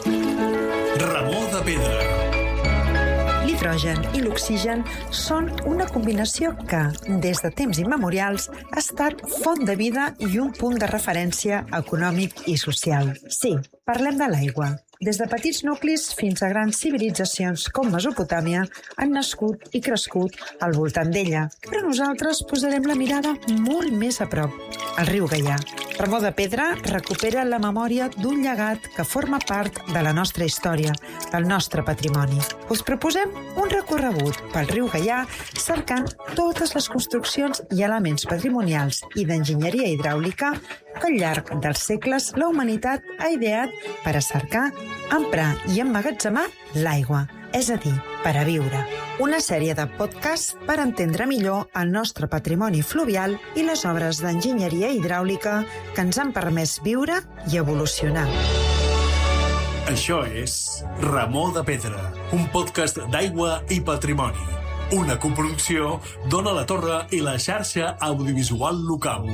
Ramó de Pedra. L'hidrogen i l'oxigen són una combinació que, des de temps immemorials, ha estat font de vida i un punt de referència econòmic i social. Sí, parlem de l'aigua. Des de petits nuclis fins a grans civilitzacions com Mesopotàmia han nascut i crescut al voltant d'ella. Però nosaltres posarem la mirada molt més a prop, al riu Gaià. Ramó de Pedra recupera la memòria d'un llegat que forma part de la nostra història, del nostre patrimoni. Us proposem un recorregut pel riu Gaià cercant totes les construccions i elements patrimonials i d'enginyeria hidràulica que al llarg dels segles la humanitat ha ideat per a cercar, emprar i emmagatzemar l'aigua, és a dir, per a viure. Una sèrie de podcasts per entendre millor el nostre patrimoni fluvial i les obres d'enginyeria hidràulica que ens han permès viure i evolucionar. Això és Ramó de Pedra, un podcast d'aigua i patrimoni. Una coproducció d'Ona la Torre i la xarxa audiovisual local.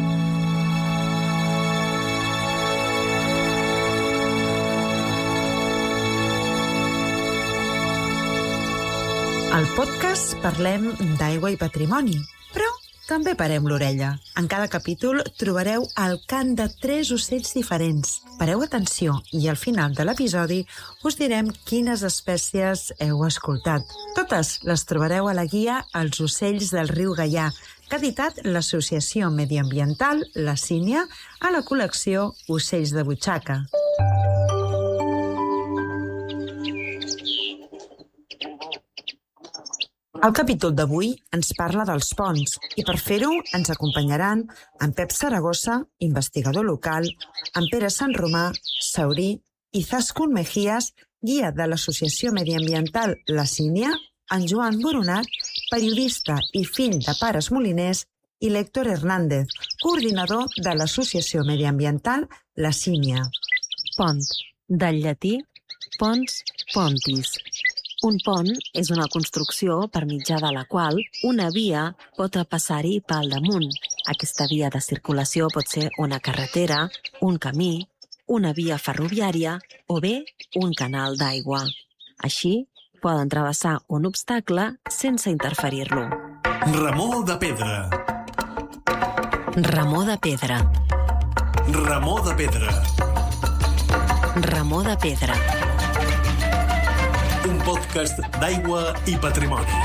Al podcast parlem d'aigua i patrimoni, però també parem l'orella. En cada capítol trobareu el cant de 3 ocells diferents. Pareu atenció i al final de l'episodi us direm quines espècies heu escoltat. Totes les trobareu a la guia Els ocells del riu Gaià, que ha editat l'Associació Mediambiental La Sínia a la col·lecció Ocells de Butxaca. El capítol d'avui ens parla dels ponts i per fer-ho ens acompanyaran en Pep Saragossa, investigador local, en Pere Sanromà, saurí, i Zaskun Mejías, guia de l'Associació Mediambiental La Sínia, en Joan Boronat, periodista i fill de pares moliners, i l'Héctor Hernández, coordinador de l'Associació Mediambiental La Sínia. Pont, del llatí pons pontis. Un pont és una construcció per mitjà de la qual una via pot passar-hi pel damunt. Aquesta via de circulació pot ser una carretera, un camí, una via ferroviària o bé un canal d'aigua. Així, poden travessar un obstacle sense interferir-lo. Ramó de Pedra. Ramó de Pedra. Ramó de Pedra. Ramó de Pedra. Un podcast d'aigua i patrimoni.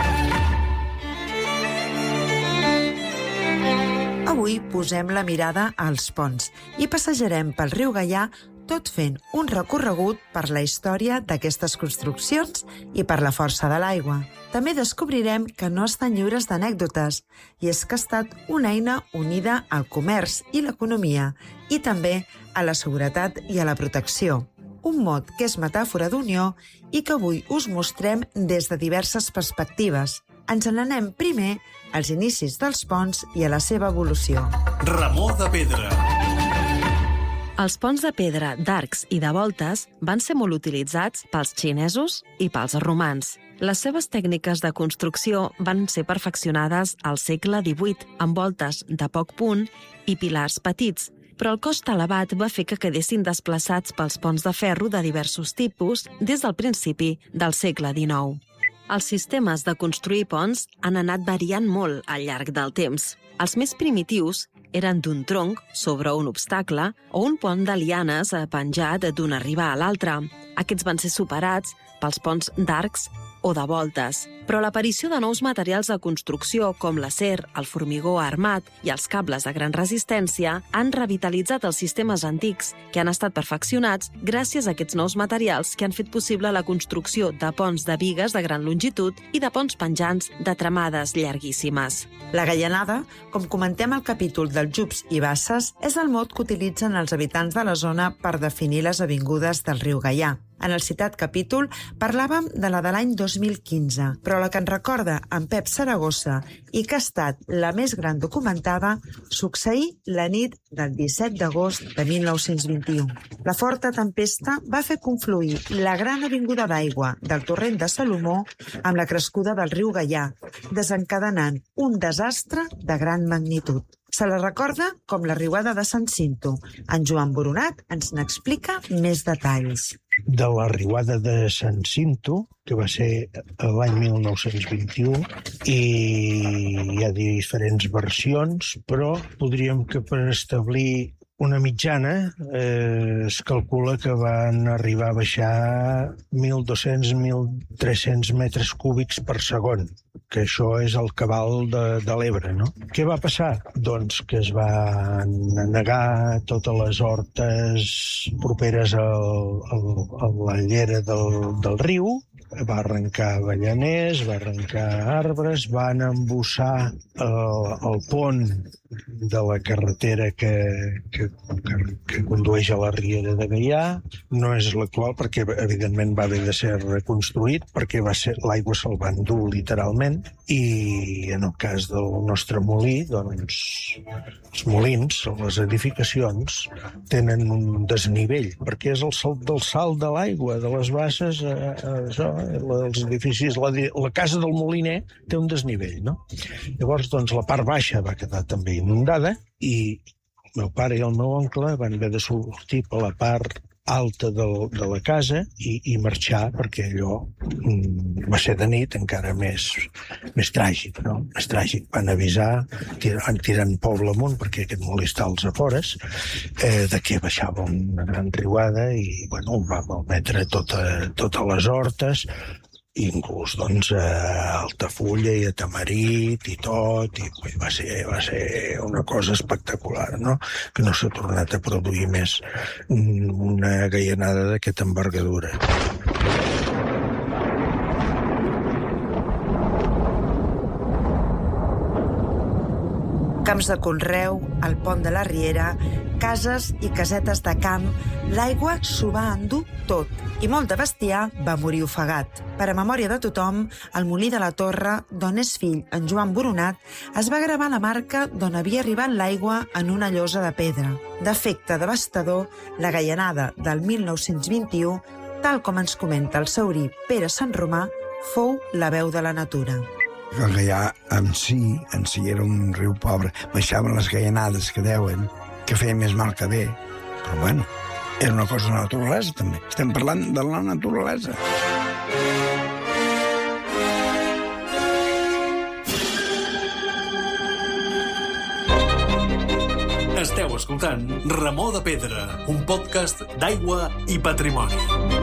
Avui posem la mirada als ponts i passejarem pel riu Gaià tot fent un recorregut per la història d'aquestes construccions i per la força de l'aigua. També descobrirem que no estan lliures d'anècdotes, i és que ha estat una eina unida al comerç i l'economia, i també a la seguretat i a la protecció. Un mot que és metàfora d'unió i que avui us mostrem des de diverses perspectives. Ens n'anem primer als inicis dels ponts i a la seva evolució. Ramó de Pedra. Els ponts de pedra, d'arcs i de voltes van ser molt utilitzats pels xinesos i pels romans. Les seves tècniques de construcció van ser perfeccionades al segle XVIII amb voltes de poc punt i pilars petits, però el cost elevat va fer que quedessin desplaçats pels ponts de ferro de diversos tipus des del principi del segle XIX. Els sistemes de construir ponts han anat variant molt al llarg del temps. Els més primitius eren d'un tronc sobre un obstacle o un pont de lianes penjat d'una riba a l'altra. Aquests van ser superats pels ponts d'arcs o de voltes. Però l'aparició de nous materials de construcció com l'acer, el formigó armat i els cables de gran resistència han revitalitzat els sistemes antics que han estat perfeccionats gràcies a aquests nous materials que han fet possible la construcció de ponts de bigues de gran longitud i de ponts penjants de tramades llarguíssimes. La gaianada, com comentem al capítol dels Jups i Basses, és el mot que utilitzen els habitants de la zona per definir les avingudes del riu Gaià. En el citat capítol parlàvem de la de l'any 2015, però la que ens recorda en Pep Saragossa i que ha estat la més gran documentada succeí la nit del 17 d'agost de 1921. La forta tempesta va fer confluir la gran avinguda d'aigua del torrent de Salomó amb la crescuda del riu Gaià, desencadenant un desastre de gran magnitud. Se la recorda com la riuada de Sant Cinto. En Joan Boronat ens n'explica més detalls. De la riuada de Sant Cinto, que va ser l'any 1921, i hi ha diferents versions, però podríem que per establir una mitjana es calcula que van arribar a baixar 1.200-1.300 metres cúbics per segon, que això és el cabal de l'Ebre, no? Què va passar? Doncs que es van anegar totes les hortes properes a la llera del riu, va arrencar avellaners, va arrencar arbres, van embussar el pont de la carretera que condueix a la riera de Gaià. No és l'actual perquè, evidentment, va haver de ser reconstruït perquè l'aigua se'l va endur literalment, i en el cas del nostre molí, doncs, els molins, les edificacions, tenen un desnivell, perquè és el salt de l'aigua, de les basses, els edificis, la casa del moliner té un desnivell, no? Llavors, doncs, la part baixa va quedar també inundada i el meu pare i el meu oncle van haver de sortir per la part alta de la casa i marxar, perquè allò va ser de nit encara més tràgic, no? Més tràgic. Van avisar, tirant poble amunt, perquè aquest molí està als afores, de que baixava una gran riuada i, bueno, va malmetre totes les hortes, inclús, doncs, a Altafulla i a Tamarit i tot, i va ser una cosa espectacular, no? Que no s'ha tornat a produir més una gaianada d'aquesta envergadura. Camps de conreu, el pont de la Riera, cases i casetes de camp, l'aigua s'ho va endur tot i molt de bestiar va morir ofegat. Per a memòria de tothom, al molí de la Torre, d'on és fill en Joan Boronat, es va gravar la marca d'on havia arribat l'aigua en una llosa de pedra. D'efecte devastador, la gaianada del 1921, tal com ens comenta el saurí Pere Sant Romà, fou la veu de la natura. El Gaià en si era un riu pobre. Baixaven les gaianades que deuen, que feien més mal que bé. Però bueno, era una cosa de la naturalesa, també. Estem parlant de la naturalesa. Esteu escoltant Remor de Pedra, un podcast d'aigua i patrimoni.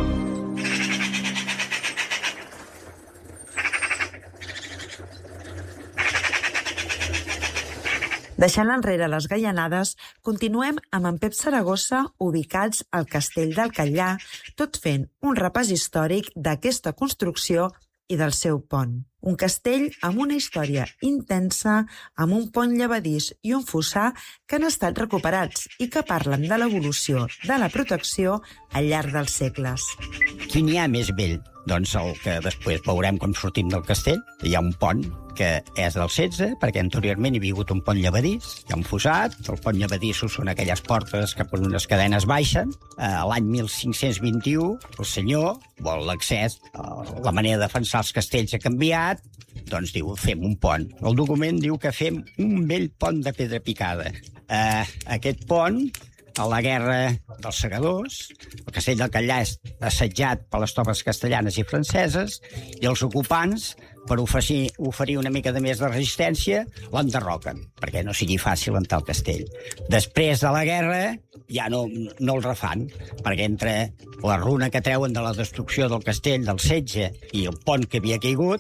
Deixant enrere les gaianades, continuem amb en Pep Saragossa, ubicats al Castell del Catllar, tot fent un repàs històric d'aquesta construcció i del seu pont. Un castell amb una història intensa, amb un pont llevadís i un fossar que han estat recuperats i que parlen de l'evolució de la protecció al llarg dels segles. Quin hi ha més vell? Doncs el que després veurem quan sortim del castell. Hi ha un pont que és del 16, perquè anteriorment hi havia hagut un pont llevadís, hi ha un fossat, el pont llevadissos són aquelles portes que per unes cadenes baixen. L'any 1521, el senyor vol l'accés, la manera de defensar els castells ha canviat, doncs diu, fem un pont. El document diu que fem un vell pont de pedra picada. Aquest pont, a la guerra dels segadors, el castell del Catllar és assetjat per les tropes castellanes i franceses, i els ocupants, per oferir una mica de més de resistència, l'enderroquen, perquè no sigui fàcil entrar al castell. Després de la guerra ja no el refan, perquè entre la runa que treuen de la destrucció del castell, del setge, i el pont que havia caigut,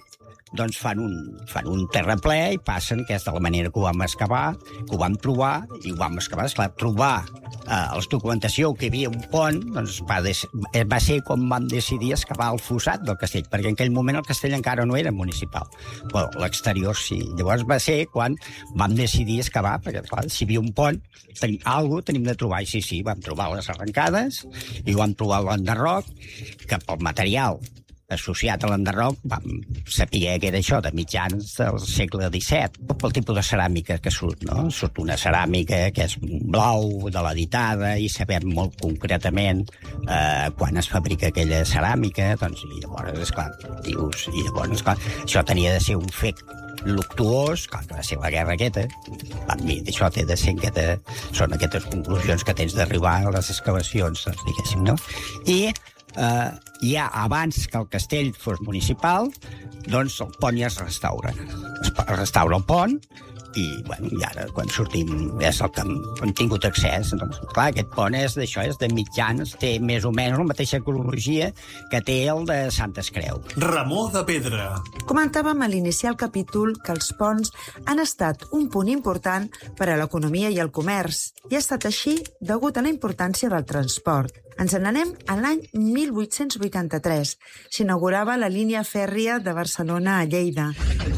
doncs fan un terraplè i passen, que és de la manera que ho vam excavar, que ho vam trobar, i ho vam excavar. Esclar, trobar la documentació que hi havia un pont, doncs va ser quan vam decidir excavar el fossat del castell, perquè en aquell moment el castell encara no era municipal. Però l'exterior sí. Llavors va ser quan vam decidir excavar, perquè, clar, si hi havia un pont, tenim de trobar. I sí, vam trobar les arrencades, i vam trobar l'enderroc, que pel material associat a l'enderroc vam saber que era això, de mitjans del segle XVII. Pel tipus de ceràmica que surt, no? Surt una ceràmica que és blau de l'editada i sabem molt concretament quan es fabrica aquella ceràmica, doncs, i llavors, esclar, això tenia de ser un fet luctuós, clar, que va ser la guerra aquesta. Això té de ser són aquestes conclusions que tens d'arribar a les excavacions, diguéssim, no? I ja abans que el castell fos municipal, doncs el pont ja es restaura. Es restaura el pont i ara, quan sortim, és el que hem tingut accés. Doncs, clar, aquest pont és de mitjans, té més o menys la mateixa cronologia que té el de Santes Creu. Ramó de Pedra. Comentàvem a l'iniciar el capítol que els ponts han estat un punt important per a l'economia i el comerç, i ha estat així degut a la importància del transport. Ens n'anem a l'any 1883. S'inaugurava la línia fèrria de Barcelona a Lleida.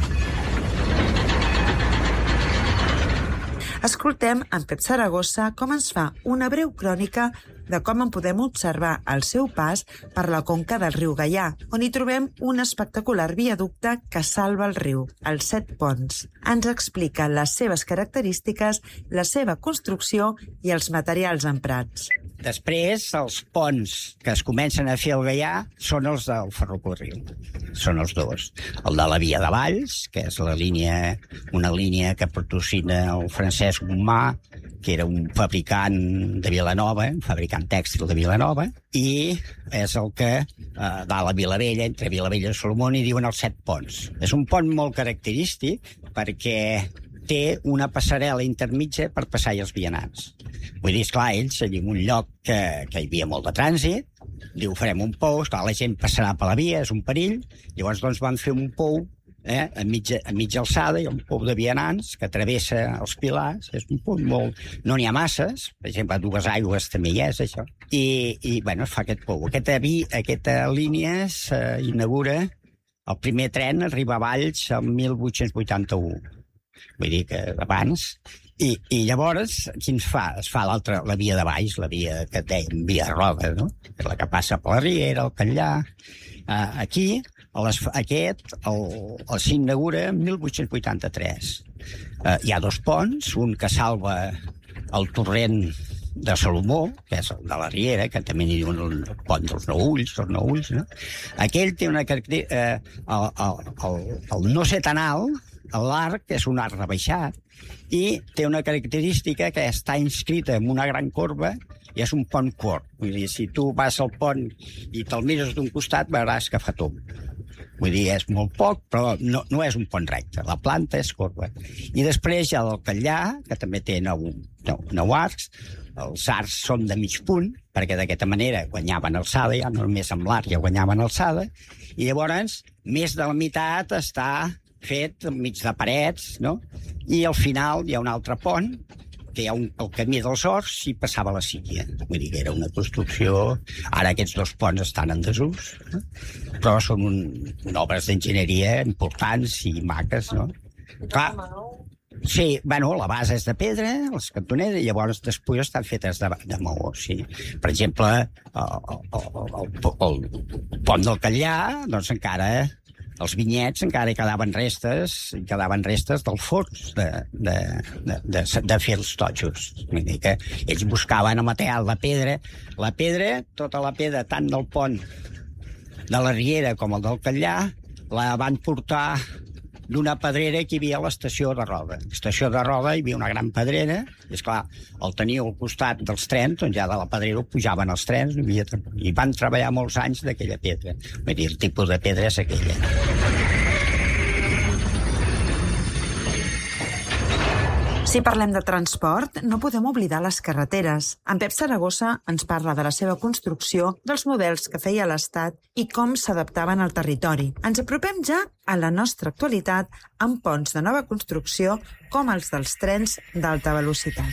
Escoltem en Pep Saragossa com ens fa una breu crònica de com en podem observar el seu pas per la conca del riu Gaià, on hi trobem un espectacular viaducte que salva el riu, els 7 ponts. Ens explica les seves característiques, la seva construcció i els materials emprats. Després, els ponts que es comencen a fer al Gaià són els del ferrocarril. Són els dos. El de la Via de Valls, que és una línia que patrocina el Francesc Gomà, que era un fabricant de Vilanova, un fabricant tèxtil de Vilanova, i és el que va a la Vilavella, entre Vilavella i Solomon, i diuen els 7 ponts. És un pont molt característic perquè té una passarel·la intermitja per passar-hi els vianants. Vull dir, esclar, ells, allà en un lloc que hi havia molt de trànsit, diu, farem un pou, esclar, la gent passarà per la via, és un perill, llavors doncs van fer un pou a mitja alçada, hi ha un pou de vianants que travessa els pilars, és un punt molt... No n'hi ha masses, per exemple, a Dues Aigües també hi és, això, i es fa aquest pou. Aquesta línia s'inaugura, el primer tren arriba a Valls el 1881, vull dir que abans... I llavors, qui ens fa? Es fa la via de baix, la via que dèiem, via Roda, no? La que passa per la Riera, el Catllà. Aquí, aquest s'inaugura en 1883. Hi ha 2 ponts, un que salva el torrent de Salomó, que és el de la Riera, que també n'hi diuen el pont dels Nouulls, no? Aquell té una característica... El no ser tan alt, l'arc és un arc rebaixat, i té una característica que està inscrita en una gran corba i és un pont curt. Vull dir, si tu vas al pont i te'l mires d'un costat, veuràs que fa tomb. Vull dir, és molt poc, però no és un pont recte. La planta és corba. I després hi ha el Catllà, que també té 9 arcs. Els arcs són de mig punt, perquè d'aquesta manera guanyaven alçada, ja no només amb l'arc ja guanyaven alçada, i llavors més de la meitat està fet enmig de parets, no? I al final hi ha un altre pont, que hi ha el camí dels Horts i passava la Síquia. Vull dir que era una construcció... Ara aquests 2 ponts estan en desús, no? Però són obres d'enginyeria importants i maques, no? Clar, sí, la base és de pedra, les cantoneres, i llavors després estan fetes de maó, sí. Per exemple, el pont del Catllà, doncs encara... Els vinyets encara hi quedaven restes del fons de fer els totxos. Vull dir que ells buscaven el material, la pedra, tota la pedra, tant del pont de la Riera com el del Catllà, la van portar d'una pedrera que hi havia a l'estació de Roda. A l'estació de Roda hi havia una gran pedrera, i esclar, el teniu al costat dels trens, on ja de la pedrera pujaven els trens, i van treballar molts anys d'aquella pedra. Vull dir, el tipus de pedra és aquella. Si parlem de transport, no podem oblidar les carreteres. En Pep Saragossa ens parla de la seva construcció, dels models que feia l'Estat i com s'adaptaven al territori. Ens apropem ja a la nostra actualitat amb ponts de nova construcció com els dels trens d'alta velocitat.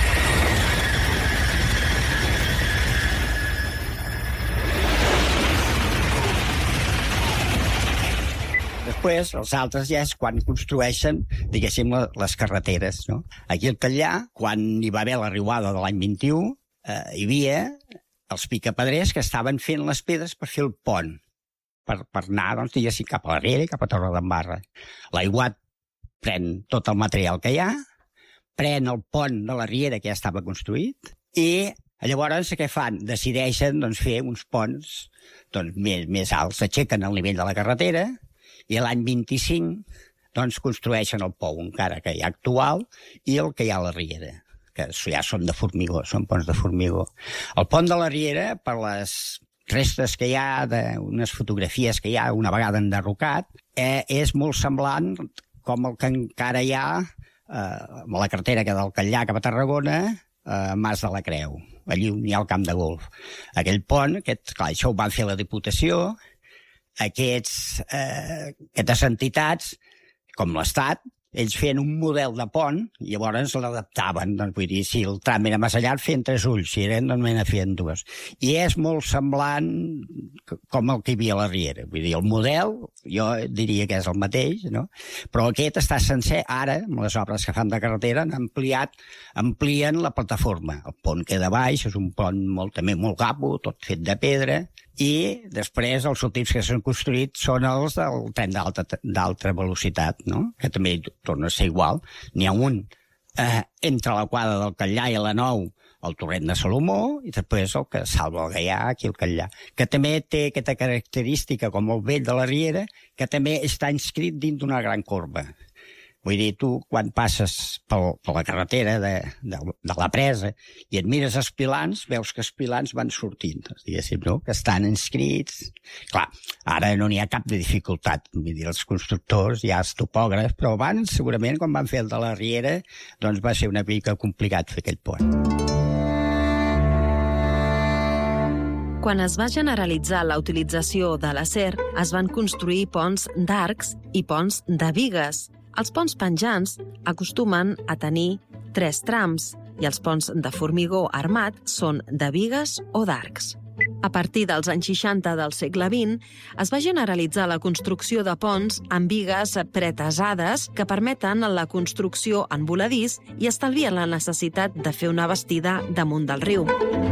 Després, els altres ja és quan construeixen, diguéssim, les carreteres, no? Aquí al Catllar, quan hi va haver la riuada de l'any 21, hi havia els picapedrers que estaven fent les pedres per fer el pont, per anar, doncs, diguéssim, cap a la Riera i cap a Torredembarra. L'aiguat pren tot el material que hi ha, pren el pont de la Riera, que ja estava construït, i llavors què fan? Decideixen fer uns ponts més alts, s'aixequen al nivell de la carretera, i l'any 25 construeixen el pou encara que hi ha actual i el que hi ha a la Riera, que ja són de formigó, són ponts de formigó. El pont de la Riera, per les restes que hi ha, d'unes fotografies que hi ha una vegada enderrocat, és molt semblant com el que encara hi ha a la carretera que del Catllar cap a Tarragona, a Mas de la Creu, allí on hi ha el camp de golf. Aquell pont, clar, això ho van fer la Diputació. Aquestes entitats, com l'Estat, ells feien un model de pont i llavors l'adaptaven. Vull dir, si el tram era massa llarg, feien 3 ulls, si eren, feien 2. I és molt semblant com el que hi havia a la Riera. Vull dir, el model, jo diria que és el mateix, no? Però aquest està sencer. Ara, amb les obres que fan de carretera, amplien la plataforma. El pont queda baix, és un pont també molt guapo, tot fet de pedra, i després els últims que s'han construït són els del tren d'alta velocitat, no? Que també torna a ser igual. N'hi ha un entre la quadra del Catllar i la Nou, el torrent de Salomó, i després el que salva el Gaià, aquí al Catllar, que també té aquesta característica, com el vell de la Riera, que també està inscrit dins d'una gran corba. Vull dir, tu, quan passes per la carretera de la presa i et mires els pilans, veus que els pilans van sortint, diguéssim, no? Que estan inscrits. Clar, ara no n'hi ha cap de dificultat. Vull dir, els constructors, ja els topògrafs, però abans, segurament, quan van fer el de la Riera, doncs va ser una mica complicat fer aquell pont. Quan es va generalitzar la utilització de l'acer, es van construir ponts d'arcs i ponts de bigues. Els ponts penjants acostumen a tenir 3 trams i els ponts de formigó armat són de bigues o d'arcs. A partir dels anys 60 del segle XX, es va generalitzar la construcció de ponts amb bigues pretesades que permeten la construcció en voladís i estalvien la necessitat de fer una bastida damunt del riu.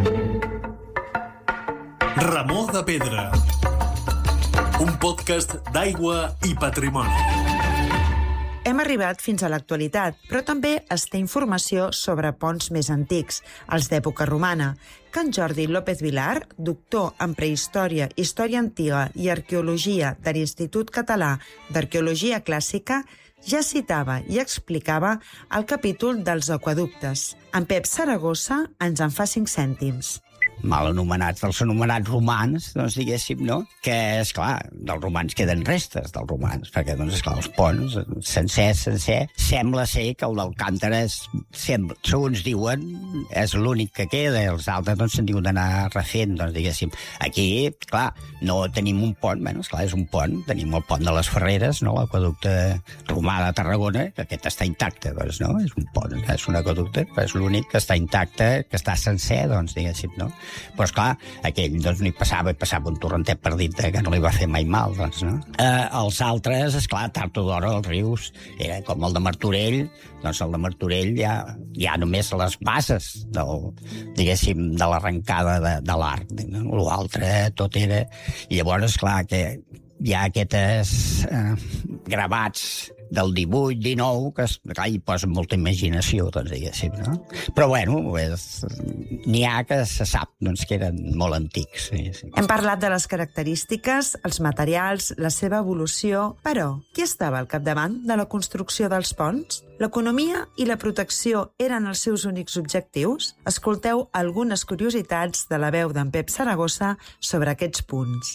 Ramó de Pedra, un podcast d'aigua i patrimoni. Hem arribat fins a l'actualitat, però també es té informació sobre ponts més antics, els d'època romana, que en Jordi López Vilar, doctor en prehistòria, història antiga i arqueologia de l'Institut Català d'Arqueologia Clàssica, ja citava i explicava el capítol dels aqüeductes. En Pep Saragossa ens en fa 5 cèntims. Mal anomenats, dels anomenats romans, doncs diguéssim, no? Que, esclar, dels romans queden restes dels romans, perquè, doncs, esclar, els ponts, sencer, sembla ser que el d'Alcàntara, segons diuen, és l'únic que queda, els altres, doncs, se'n diuen d'anar refent, doncs, diguéssim. Aquí, clar, no tenim un pont, bueno, esclar, és un pont, tenim el pont de les Ferreres, no?, l'aqüeducte romà de Tarragona, que aquest està intacte, doncs, no? És un pont, és un aqüeducte, però és l'únic que està intacte, que està sencer, doncs, diguéssim, no? Però, esclar, aquell doncs, no hi passava un torrentet per dintre que no li va fer mai mal, doncs, no? Els altres, esclar, tard o d'hora, els rius, era com el de Martorell, doncs el de Martorell hi ha només les bases diguéssim, de l'arrencada de l'art, no? L'altre tot era... I llavors, esclar, que hi ha aquests gravats del 18, 19, que hi posen molta imaginació, doncs, diguéssim, no? Però, bueno, n'hi ha que se sap, doncs, que eren molt antics. Sí. Hem parlat de les característiques, els materials, la seva evolució, però qui estava al capdavant de la construcció dels ponts? L'economia i la protecció eren els seus únics objectius? Escolteu algunes curiositats de la veu d'en Pep Saragossa sobre aquests punts.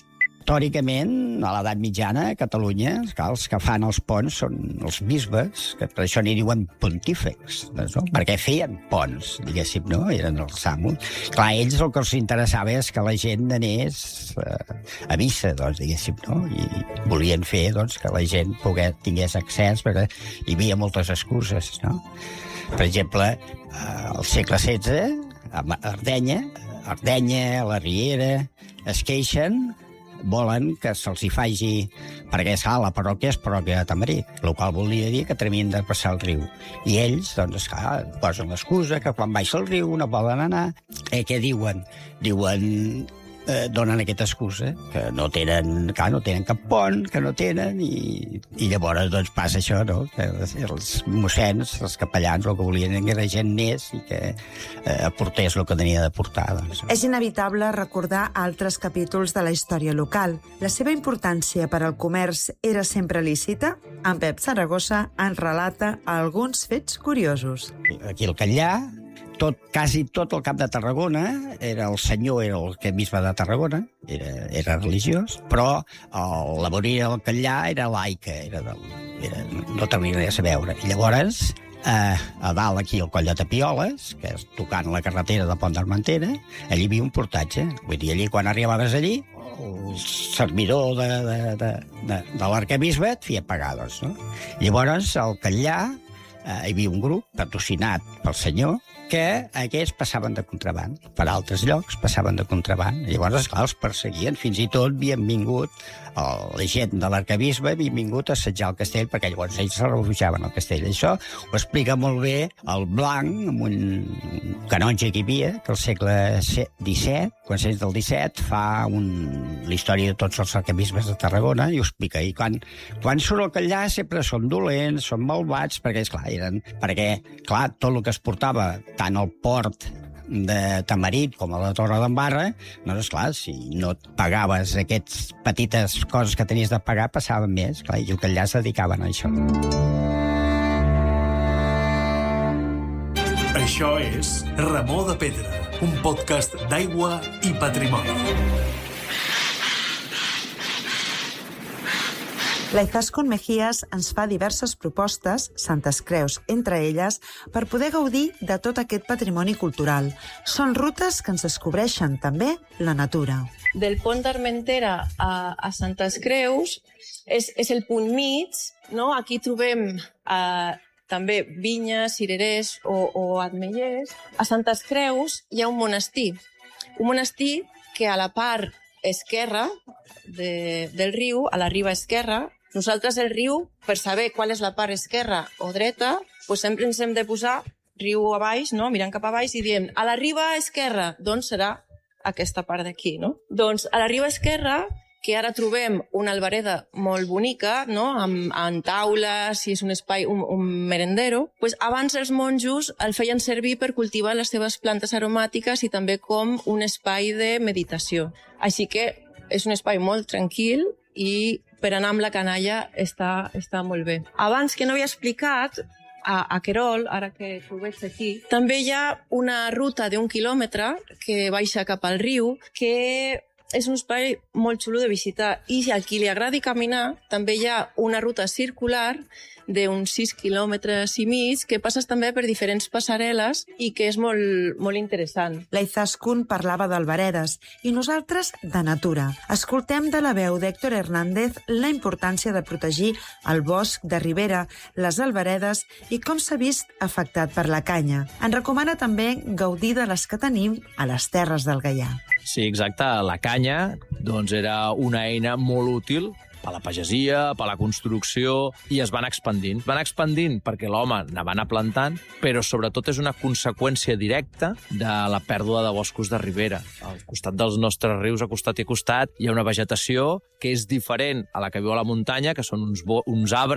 Històricament, a l'edat mitjana, a Catalunya, els que fan els ponts són els bisbes, que per això n'hi diuen pontífex, no? Perquè feien ponts, diguéssim, no? Eren els amos. Clar, ells el que els interessava és que la gent anés a missa, doncs, diguéssim, no? I volien fer, doncs, que la gent tingués accés, perquè hi havia moltes excuses, no? Per exemple, al segle XVI, a Ardenya, a la Riera, es queixen, volen que se'ls hi faci... Perquè, esclar, la parròquia és parròquia de Tamarit, el qual volia dir que havien de passar el riu. I ells, doncs, esclar, posen l'excusa que quan baixa el riu no poden anar. Què diuen? Donen aquesta excusa, que no tenen cap pont, que no tenen, i llavors doncs passa això, no? Que els mossens, els capellans, el que volien que la gent anés i que aportés el que tenia de portar. Doncs. És inevitable recordar altres capítols de la història local. La seva importància per al comerç era sempre lícita? En Pep Saragossa ens relata alguns fets curiosos. Aquí al Catllar, quasi tot el Camp de Tarragona, el senyor era el bisbe de Tarragona, era religiós, però la boria del Catllar era laica, no tenia res a veure. I llavors, a dalt aquí al Coll de Tapioles, que és tocant la carretera de Pont d'Armentera, allí hi havia un portatge. Vull dir, allí quan arribaves allí, el servidor de l'arquebisbe et feia pagar, doncs, no? Llavors, al Catllar, hi havia un grup patrocinat pel senyor que aquests passaven de contraband. Per altres llocs passaven de contraband. Llavors, esclar, els perseguien. Fins i tot havien vingut la gent de l'arquebisbe, havien vingut a assetjar el castell, perquè llavors ells se refugiaven al castell. Això ho explica molt bé el Blanc, amb un canonge que hi havia, que al segle XVII, començaments del XVII, fa la història de tots els arquebisbes de Tarragona, i ho explica. I quan surt el Catllar sempre són dolents, són malvats, perquè, clar, tot el que es portava tant al port de Tamarit com a la Torre d'Embarra, doncs, esclar, si no et pagaves aquestes petites coses que tenies de pagar, passaven més, clar, i el Catllar es dedicaven a això. Això és Remor de Pedra, un podcast d'aigua i patrimoni. La Izaskun Mejías ens fa diverses propostes, Santes Creus entre elles, per poder gaudir de tot aquest patrimoni cultural. Són rutes que ens descobreixen també la natura. Del Pont d'Armentera a Santes Creus és el punt mig, no? Aquí trobem també vinyes, cirerers o ametllers. A Santes Creus hi ha un monestir que a la part esquerra del riu, a la riba esquerra, nosaltres el riu, per saber qual és la part esquerra o dreta, doncs sempre ens hem de posar riu a baix, no? Mirant cap a baix i diem a la riba esquerra, doncs serà aquesta part d'aquí, no? Doncs a la riba esquerra, que ara trobem una albereda molt bonica, no? amb taules, i és un espai, un merendero, doncs abans els monjos el feien servir per cultivar les seves plantes aromàtiques i també com un espai de meditació. Així que és un espai molt tranquil i per anar amb la canalla està molt bé. Abans, que no havia explicat, a Querol, ara que ho veig aquí, també hi ha una ruta d'1 quilòmetre que baixa cap al riu, que és un espai molt xulo de visitar. I a qui li agradi caminar, també hi ha una ruta circular d'uns 6 quilòmetres i mig, que passes també per diferents passarel·les i que és molt, molt interessant. La Izaskun parlava d'alberedes i nosaltres de natura. Escoltem de la veu d'Héctor Hernández la importància de protegir el bosc de ribera, les alberedes i com s'ha vist afectat per la canya. En recomana també gaudir de les que tenim a les terres del Gaià. Sí, exacte. La canya doncs, era una eina molt útil per la pagesia, per la construcció, i es van expandint. Van expandint perquè l'home ne va anar plantant, però sobretot és una conseqüència directa de la pèrdua de boscos de ribera. Al costat dels nostres rius, a costat i costat, hi ha una vegetació que és diferent a la que viu a la muntanya, que són uns arbres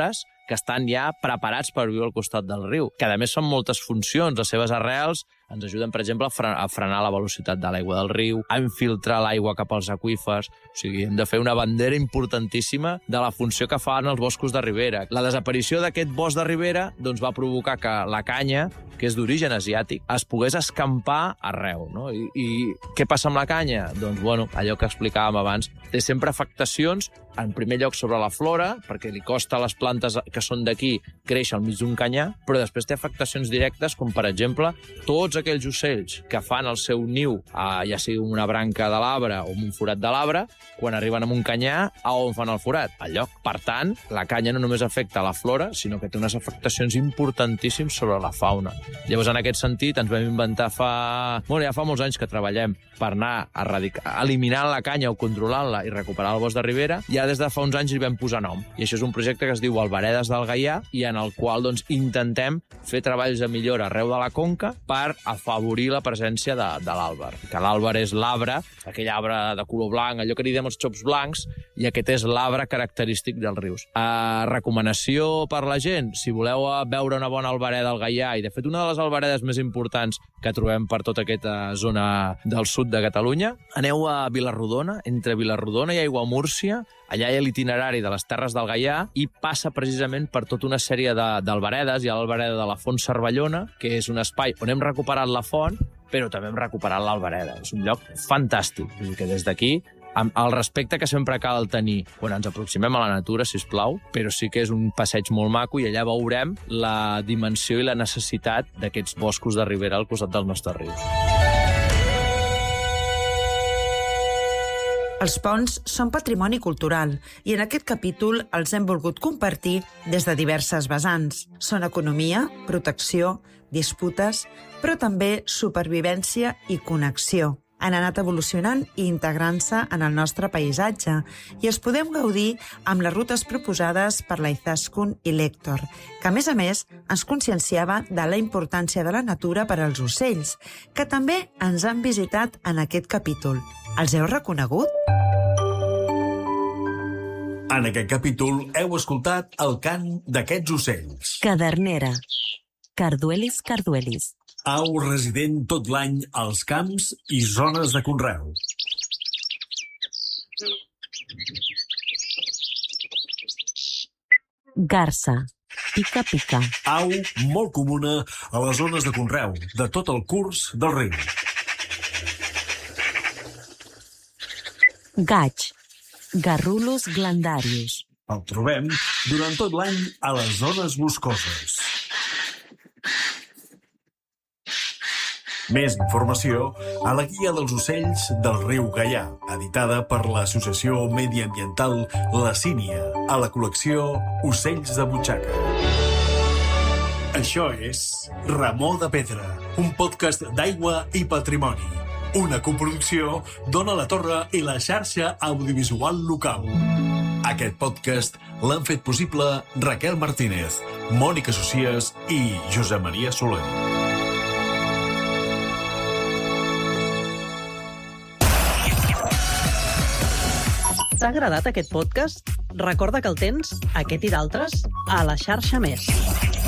que estan ja preparats per viure al costat del riu, que a més són moltes funcions. Les seves arrels ens ajuden, per exemple, a frenar la velocitat de l'aigua del riu, a infiltrar l'aigua cap als aqüífers. O sigui, hem de fer una bandera importantíssima de la funció que fan els boscos de ribera. La desaparició d'aquest bosc de ribera doncs, va provocar que la canya, que és d'origen asiàtic, es pogués escampar arreu. No? I què passa amb la canya? Doncs, bueno, allò que explicàvem abans, té sempre afectacions, en primer lloc sobre la flora, perquè li costa a les plantes que són d'aquí créixer al mig d'un canyar, però després té afectacions directes, com per exemple tots aquells ocells que fan el seu niu, ja sigui una branca de l'arbre o un forat de l'arbre, quan arriben a un canyar, a on fan el forat? Al lloc. Per tant, la canya no només afecta la flora, sinó que té unes afectacions importantíssimes sobre la fauna. Llavors, en aquest sentit, ens vam inventar ja fa molts anys que treballem per anar eliminant la canya o controlant-la i recuperar el bosc de ribera. Ja des de fa uns anys hi vam posar nom. I això és un projecte que es diu Alberedes del Gaià i en el qual intentem fer treballs de millora arreu de la conca per afavorir la presència de l'àlber. Que l'àlber és l'arbre, aquell arbre de color blanc, allò que li diem els xops blancs, i aquest és l'arbre característic dels rius. Recomanació per la gent, si voleu veure una bona albereda al Gaià, i de fet una de les alberedes més importants que trobem per tota aquesta zona del sud de Catalunya, aneu a Vilarrodona, entre Vilarrodona i Aiguamúrcia. Allà hi ha l'itinerari de les Terres del Gaià i passa precisament per tota una sèrie d'alberedes. Hi ha l'albereda de la Font Cervellona, que és un espai on hem recuperat la font, però també hem recuperat l'albereda. És un lloc fantàstic. Vull dir que des d'aquí, amb el respecte que sempre cal tenir quan ens aproximem a la natura, sisplau, però sí que és un passeig molt maco i allà veurem la dimensió i la necessitat d'aquests boscos de ribera al costat dels nostres rius. Els ponts són patrimoni cultural i en aquest capítol els hem volgut compartir des de diverses vessants. Són economia, protecció, disputes, però també supervivència i connexió. Han anat evolucionant i integrant-se en el nostre paisatge i els podem gaudir amb les rutes proposades per la Izaskun i l'Hèctor, que a més ens conscienciava de la importància de la natura per als ocells, que també ens han visitat en aquest capítol. Els heu reconegut? En aquest capítol heu escoltat el cant d'aquests ocells. Cadernera. Carduelis carduelis. Au resident tot l'any als camps i zones de conreu. Garsa. Pica, pica. Au molt comuna a les zones de conreu de tot el curs del riu. Gaig. Garrulus glandarius. El trobem durant tot l'any a les zones boscoses. Més informació a la Guia dels ocells del riu Gaià, editada per l'Associació Mediambiental La Sínia, a la col·lecció Ocells de Butxaca. Això és Ramó de Pedra, un podcast d'aigua i patrimoni. Una coproducció d'Ona la Torre i la xarxa audiovisual local. Aquest podcast l'han fet possible Raquel Martínez, Mònica Socias i Josep Maria Soler. T'ha agradat aquest podcast? Recorda que el tens, aquest i d'altres, a la xarxa Més.